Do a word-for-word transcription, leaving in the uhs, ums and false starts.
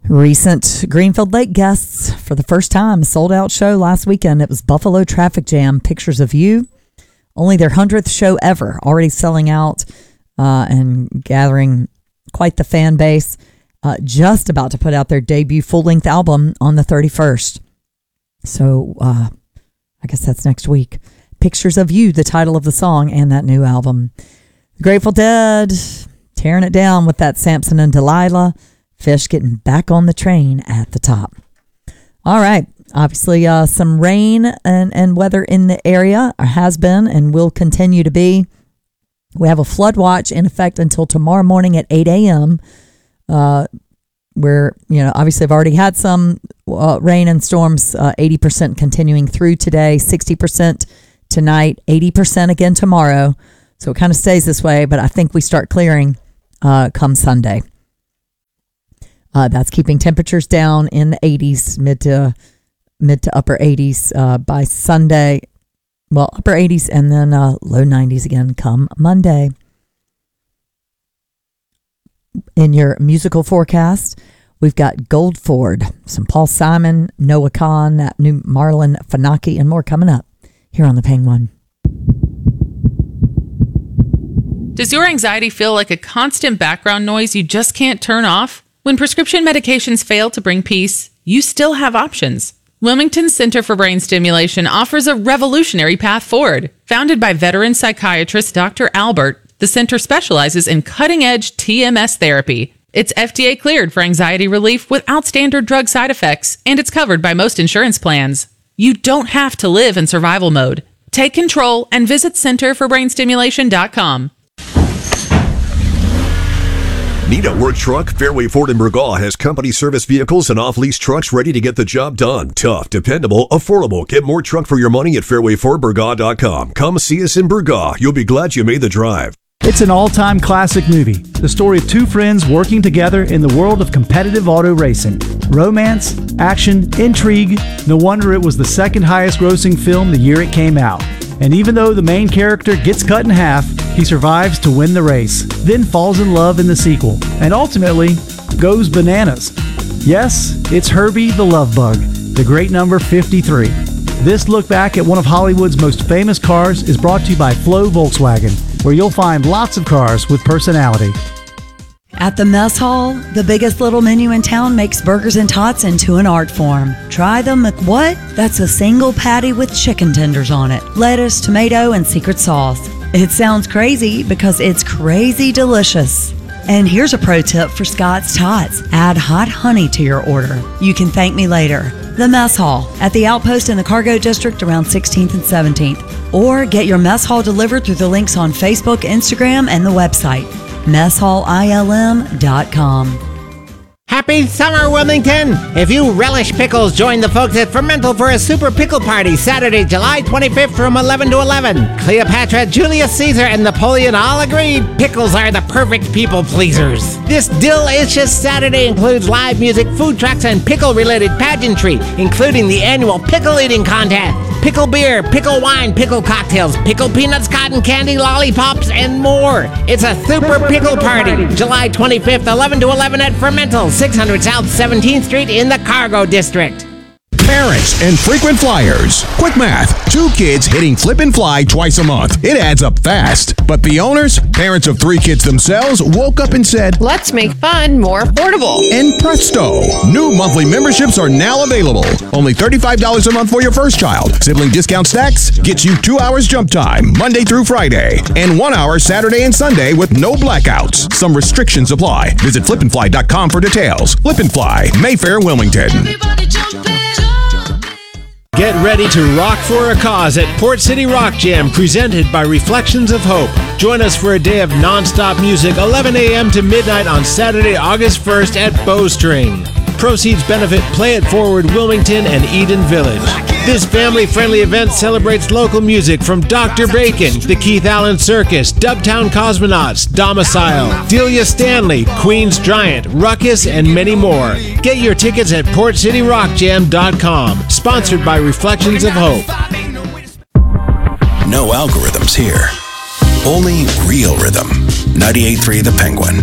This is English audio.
Recent Greenfield Lake guests for the first time, a sold-out show last weekend. It was Buffalo Traffic Jam, Pictures of You. Only their hundredth show ever, already selling out uh, and gathering quite the fan base. Uh, just about to put out their debut full-length album on the thirty-first. So uh, I guess that's next week. Pictures of You, the title of the song, and that new album. The Grateful Dead, tearing it down with that Samson and Delilah. Fish getting back on the train at the top. All right. Obviously, uh, some rain and, and weather in the area has been and will continue to be. We have a flood watch in effect until tomorrow morning at eight a.m. Uh, where, you know, obviously I've already had some uh, rain and storms, uh, eighty percent continuing through today, sixty percent tonight, eighty percent again tomorrow. So it kind of stays this way, but I think we start clearing uh, come Sunday. Uh, that's keeping temperatures down in the eighties, mid to mid to upper eighties uh, by Sunday. Well, upper eighties and then uh, low nineties again come Monday. In your musical forecast, we've got Gold Ford, some Paul Simon, Noah Kahan, that new Marlon Funaki, and more coming up here on the Penguin. Does your anxiety feel like a constant background noise you just can't turn off? When prescription medications fail to bring peace, you still have options. Wilmington Center for Brain Stimulation offers a revolutionary path forward. Founded by veteran psychiatrist Doctor Albert, the center specializes in cutting-edge T M S therapy. It's F D A cleared for anxiety relief without standard drug side effects, and it's covered by most insurance plans. You don't have to live in survival mode. Take control and visit center for brain stimulation dot com. Need a work truck? Fairway Ford in Burgaw has company service vehicles and off-lease trucks ready to get the job done. Tough, dependable, affordable. Get more truck for your money at fairway ford burgaw dot com. Come see us in Burgaw. You'll be glad you made the drive. It's an all-time classic movie. The story of two friends working together in the world of competitive auto racing. Romance, action, intrigue. No wonder it was the second highest grossing film the year it came out. And even though the main character gets cut in half, he survives to win the race, then falls in love in the sequel, and ultimately goes bananas. Yes, it's Herbie the Love Bug, the great number fifty-three. This look back at one of Hollywood's most famous cars is brought to you by Flow Volkswagen, where you'll find lots of cars with personality. At the Mess Hall, the biggest little menu in town makes burgers and tots into an art form. Try the McWhat? That's a single patty with chicken tenders on it, lettuce, tomato, and secret sauce. It sounds crazy because it's crazy delicious. And here's a pro tip for Scott's Tots. Add hot honey to your order. You can thank me later. The Mess Hall at the Outpost in the Cargo District around sixteenth and seventeenth. Or get your Mess Hall delivered through the links on Facebook, Instagram, and the website. mess hall I L M dot com. Happy summer, Wilmington! If you relish pickles, join the folks at Fermental for a super pickle party Saturday, July twenty-fifth from eleven to eleven. Cleopatra, Julius Caesar, and Napoleon all agreed pickles are the perfect people pleasers. This delicious Saturday includes live music, food trucks, and pickle-related pageantry, including the annual pickle eating contest. Pickle beer, pickle wine, pickle cocktails, pickle peanuts, cotton candy, lollipops, and more. It's a super pickle party, July twenty-fifth, eleven to eleven at Fermental, six hundred South seventeenth Street in the Cargo District. Parents and frequent flyers. Quick math. Two kids hitting flip and fly twice a month. It adds up fast. But the owners, parents of three kids themselves, woke up and said, let's make fun more affordable. And presto, new monthly memberships are now available. Only thirty-five dollars a month for your first child. Sibling discount stacks gets you two hours jump time, Monday through Friday. And one hour Saturday and Sunday with no blackouts. Some restrictions apply. Visit flip and fly dot com for details. Flip and Fly, Mayfair, Wilmington. Everybody jump in. Get ready to rock for a cause at Port City Rock Jam, presented by Reflections of Hope. Join us for a day of non-stop music, eleven a.m. to midnight on Saturday, August first at Bowstring. Proceeds benefit Play It Forward Wilmington and Eden Village. This family-friendly event celebrates local music from Doctor Bacon, the Keith Allen Circus, Dubtown Cosmonauts, Domicile, Delia Stanley, Queen's Giant, Ruckus, and many more. Get your tickets at port city rock jam dot com. Sponsored by Reflections of Hope. No algorithms here. Only real rhythm. ninety-eight point three The Penguin.